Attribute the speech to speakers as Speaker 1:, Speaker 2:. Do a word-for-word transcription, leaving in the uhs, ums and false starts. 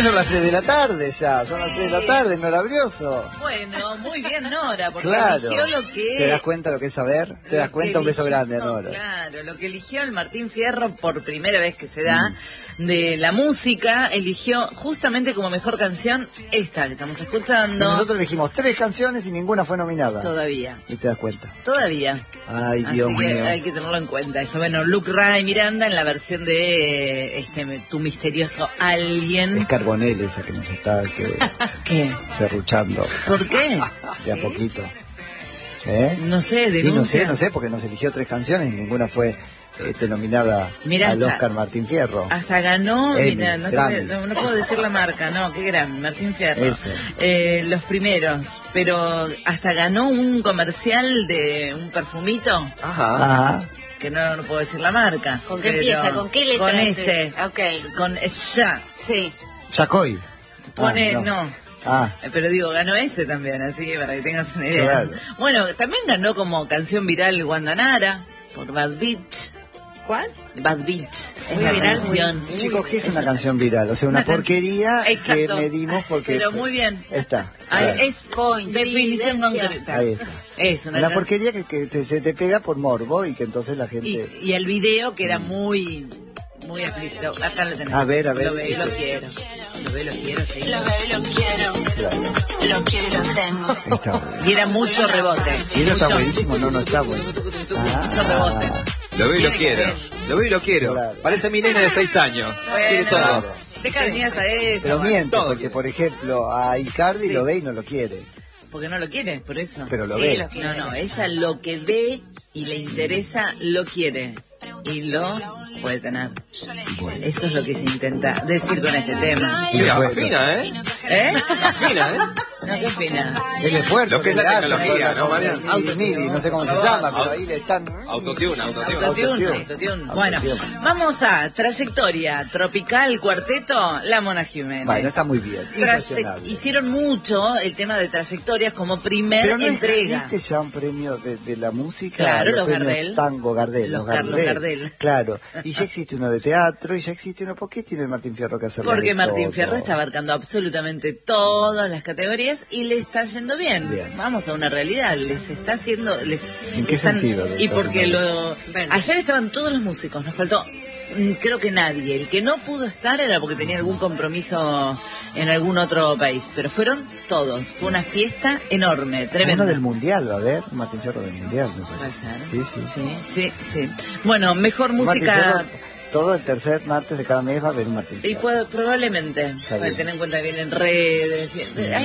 Speaker 1: son las tres de la tarde ya, son las tres de la tarde, Nora Brioso.
Speaker 2: Bueno, muy bien Nora, porque
Speaker 1: claro.
Speaker 2: eligió lo que...
Speaker 1: ¿Te das cuenta lo que es saber? ¿Te das cuenta? Un beso grande, Nora.
Speaker 2: Claro, lo que eligió el Martín Fierro por primera vez que se da mm. de la música, eligió justamente como mejor canción esta que estamos escuchando.
Speaker 1: Y nosotros elegimos tres canciones y ninguna fue nominada.
Speaker 2: Todavía.
Speaker 1: ¿Y te das cuenta?
Speaker 2: Todavía.
Speaker 1: Ay, Dios
Speaker 2: Así que
Speaker 1: mío.
Speaker 2: hay que tenerlo en cuenta. Eso, bueno, Luke Ray Miranda en la versión de este Tu Misterioso Alguien.
Speaker 1: Es Carbonell esa que nos está que,
Speaker 2: ¿Qué?
Speaker 1: serruchando.
Speaker 2: ¿Por qué?
Speaker 1: De a
Speaker 2: ¿Sí?
Speaker 1: poquito. ¿Eh?
Speaker 2: No sé, denuncia.
Speaker 1: Y no sé, no sé, porque nos eligió tres canciones y ninguna fue este, nominada mirá, al Oscar Martín Fierro.
Speaker 2: Hasta ganó,
Speaker 1: Emmy,
Speaker 2: mira, no, te, no, no puedo decir la marca, no, qué gran, Martín Fierro. Eh, los primeros, pero hasta ganó un comercial de un perfumito.
Speaker 1: Ajá. Ajá.
Speaker 2: Que no, no puedo decir la marca.
Speaker 3: ¿Con qué empieza? ¿Con qué letra?
Speaker 2: Con ese.
Speaker 3: Okay.
Speaker 2: Con ya.
Speaker 3: Sí.
Speaker 1: Yacoy.
Speaker 2: Pone,
Speaker 1: ah,
Speaker 2: no.
Speaker 1: no. Ah.
Speaker 2: Pero digo, ganó ese también, así que para que tengas una idea.
Speaker 1: Claro.
Speaker 2: Bueno, también ganó como canción viral Guandanara por Bad Bitch.
Speaker 3: ¿Cuál?
Speaker 2: Bad Bitch. Es
Speaker 3: muy
Speaker 2: la
Speaker 3: viral,
Speaker 2: canción.
Speaker 3: Muy,
Speaker 1: Chicos, ¿qué es,
Speaker 2: es
Speaker 1: una, una canción viral? O sea, una, una porquería que medimos porque...
Speaker 2: Pero muy bien.
Speaker 1: Está.
Speaker 2: Ay, es definición concreta.
Speaker 1: Ahí está.
Speaker 2: Es una,
Speaker 1: una porquería que, que te, se te pega por morbo y que entonces la gente...
Speaker 2: Y, y el video que era muy... Muy explícito. Acá lo tenemos.
Speaker 1: A ver, a ver.
Speaker 2: Lo veo y lo quiero. Lo veo y lo quiero, sí.
Speaker 4: Lo veo y lo quiero. Claro. Lo quiero y lo tengo.
Speaker 1: Está bueno.
Speaker 2: Y era mucho rebote.
Speaker 1: Y eso está buenísimo, no, no está bueno.
Speaker 2: Ah, mucho rebote.
Speaker 5: Lo veo y lo quiero. Lo veo y lo quiero. Claro. Parece mi nena de seis años.
Speaker 2: Bueno,
Speaker 5: quiere todo.
Speaker 2: Deja de venir hasta eso.
Speaker 1: Pero miente,
Speaker 5: todo
Speaker 1: porque
Speaker 5: quiere.
Speaker 1: Por ejemplo, a Icardi sí. lo ve y no lo quiere.
Speaker 2: Porque no lo quiere, por eso.
Speaker 1: Pero lo
Speaker 2: sí,
Speaker 1: ve.
Speaker 2: Lo no, no, ella lo que ve y le interesa, lo quiere. Y lo puede tener. Bueno. Eso es lo que se intenta decir con este tema.
Speaker 5: Sí, afina, ¿eh?
Speaker 2: ¿Eh?
Speaker 5: Afina, ¿eh?
Speaker 2: No, qué fina.
Speaker 1: El esfuerzo
Speaker 5: lo que es la tecnología, ¿no, Marian?
Speaker 1: Midi, no sé cómo se llama, pero ahí le están...
Speaker 5: Autotune, autotune.
Speaker 2: Autotune, autotune. Bueno, vamos a Trayectoria Tropical Cuarteto, La Mona Jiménez.
Speaker 1: Bueno, está muy bien.
Speaker 2: Traye hicieron mucho el tema de trayectorias como primer
Speaker 1: pero no
Speaker 2: entrega.
Speaker 1: ¿Existe ya un premio de, de la música?
Speaker 2: Claro, los, los Gardel.
Speaker 1: Tango Gardel.
Speaker 2: Los, los Carlos Gardel.
Speaker 1: Claro. Y ya existe uno de teatro y ya existe uno. ¿Por qué tiene Martín Fierro que hacerlo?
Speaker 2: Porque Martín
Speaker 1: todo?
Speaker 2: Fierro está abarcando absolutamente todas las categorías y le está yendo bien. bien. Vamos a una realidad, les está haciendo... Les
Speaker 1: ¿En qué
Speaker 2: están,
Speaker 1: sentido?
Speaker 2: Y porque lo... Bueno. Ayer estaban todos los músicos, nos faltó... Creo que nadie. El que no pudo estar era porque tenía algún compromiso en algún otro país. Pero fueron todos. Fue una fiesta enorme, tremenda.
Speaker 1: Uno del Mundial, va a ver. Martín Fierro del Mundial.
Speaker 2: ¿Va a ser?
Speaker 1: Sí, sí.
Speaker 2: Sí, sí, sí. Bueno, mejor música...
Speaker 1: Fierro, todo el tercer martes de cada mes va a haber un Martín Fierro.
Speaker 2: Y puede, probablemente. Para tener en cuenta que vienen redes... Bien.